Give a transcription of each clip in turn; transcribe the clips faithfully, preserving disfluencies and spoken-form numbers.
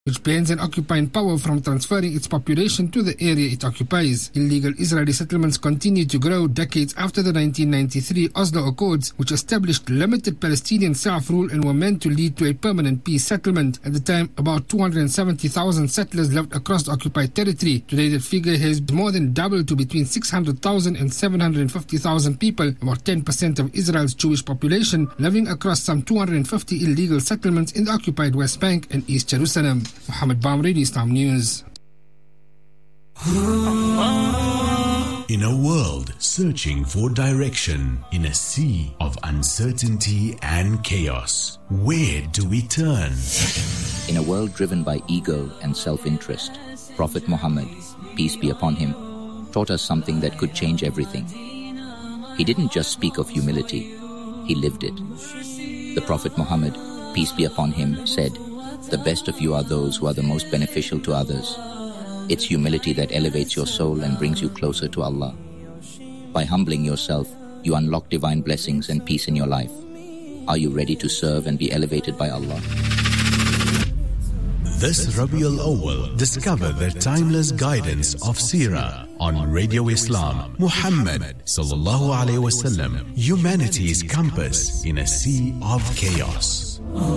which bans an occupying power from transferring its population to the area it occupies. Illegal Israeli settlements continue to grow decades after the nineteen ninety-three Oslo Accords, which established limited Palestinian self-rule and were meant to lead to a permanent peace settlement. At the time, about two hundred seventy thousand settlers lived across the occupied territory. Today, that figure has more than doubled to between six hundred thousand and seven hundred fifty thousand people, about ten percent of Israel's Jewish population, living across some two hundred fifty illegal settlements in the occupied West Bank and East Jerusalem. Mohammed Bamri, Islam News. In a world searching for direction, in a sea of uncertainty and chaos, where do we turn? In a world driven by ego and self-interest, Prophet Muhammad, peace be upon him, taught us something that could change everything. He didn't just speak of humility, he lived it. The Prophet Muhammad, peace be upon him, said, "The best of you are those who are the most beneficial to others." It's humility that elevates your soul and brings you closer to Allah. By humbling yourself, you unlock divine blessings and peace in your life. Are you ready to serve and be elevated by Allah? This Rabiul Awwal, discover the timeless guidance of Seerah on Radio Islam. Muhammad sallallahu alaihi wasallam, humanity's compass in a sea of chaos.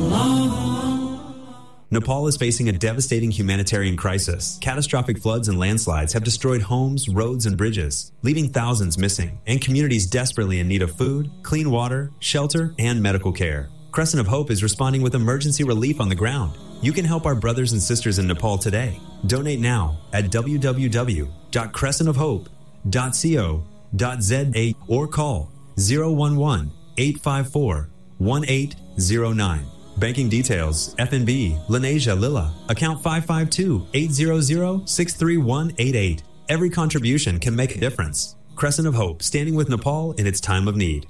Nepal is facing a devastating humanitarian crisis. Catastrophic floods and landslides have destroyed homes, roads, and bridges, leaving thousands missing, and communities desperately in need of food, clean water, shelter, and medical care. Crescent of Hope is responding with emergency relief on the ground. You can help our brothers and sisters in Nepal today. Donate now at w w w dot crescent of hope dot co dot z a or call zero one one, eight five four, one eight zero nine. Banking details, F N B, Lenasia Lilla, account five five two, eight zero zero, six three one eight eight. Every contribution can make a difference. Crescent of Hope, standing with Nepal in its time of need.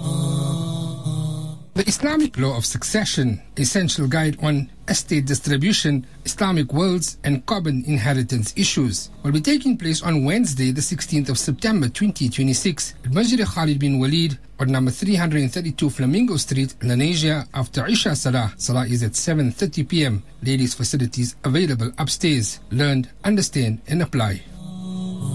The Islamic Law of Succession, Essential Guide on Estate Distribution, Islamic Wills and Common Inheritance Issues, will be taking place on Wednesday, the sixteenth of September twenty twenty-six at Masjid Khalid bin Walid on number three hundred thirty-two Flamingo Street, Lenasia, after Isha Salah. Salah is at seven thirty p m Ladies' facilities available upstairs. Learn, understand and apply.